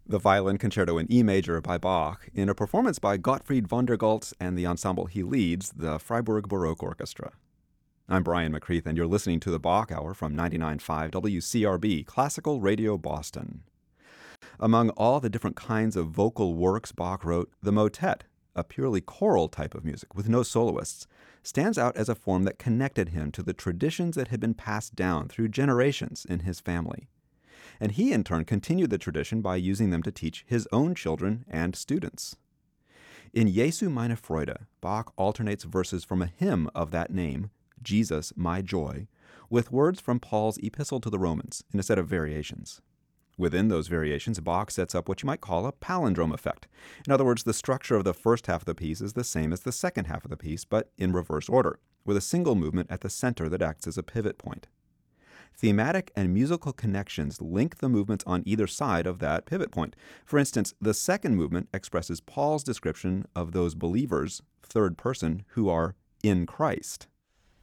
The Violin Concerto in E major by Bach, in a performance by Gottfried von der Goltz and the ensemble he leads, the Freiburg Baroque Orchestra. I'm Brian McCreath, and you're listening to the Bach Hour from 99.5 WCRB, Classical Radio Boston. Among all the different kinds of vocal works Bach wrote, the motet, a purely choral type of music with no soloists, stands out as a form that connected him to the traditions that had been passed down through generations in his family. And he in turn continued the tradition by using them to teach his own children and students. In Jesu meine Freude, Bach alternates verses from a hymn of that name, Jesus, My Joy, with words from Paul's epistle to the Romans in a set of variations. Within those variations, Bach sets up what you might call a palindrome effect. In other words, the structure of the first half of the piece is the same as the second half of the piece, but in reverse order, with a single movement at the center that acts as a pivot point. Thematic and musical connections link the movements on either side of that pivot point. For instance, the second movement expresses Paul's description of those believers, third person, who are in Christ.